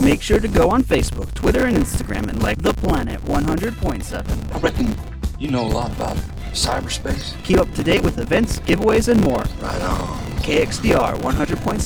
Make sure to go on Facebook, Twitter, and Instagram and like The Planet 100.7. I reckon you know a lot about cyberspace. Keep up to date with events, giveaways, and more. Right on. KXDR 100.7.